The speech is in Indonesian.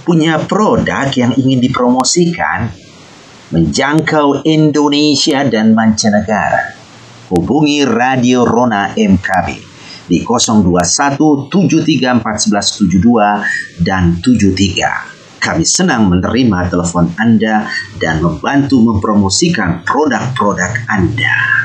Punya produk yang ingin dipromosikan? Menjangkau Indonesia dan mancanegara? Hubungi Radio Rona MKB di 021 73 14 72 dan 73. Kami senang menerima telepon Anda dan membantu mempromosikan produk-produk Anda.